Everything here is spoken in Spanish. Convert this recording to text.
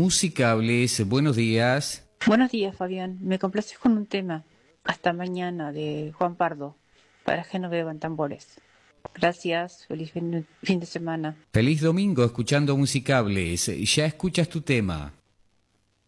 Musicables. Buenos días. Buenos días, Fabián. Me complaces con un tema. Hasta mañana, de Juan Pardo, para que no beban tambores. Gracias, feliz fin de semana. Feliz domingo escuchando Musicables. Ya escuchas tu tema.